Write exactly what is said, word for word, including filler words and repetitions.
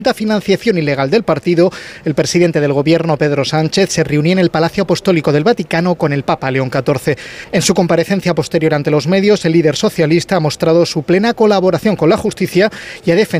La financiación ilegal del partido, el presidente del gobierno, Pedro Sánchez, se reunió en el Palacio Apostólico del Vaticano con el Papa León catorce. En su comparecencia posterior ante los medios, el líder socialista ha mostrado su plena colaboración con la justicia y ha defendido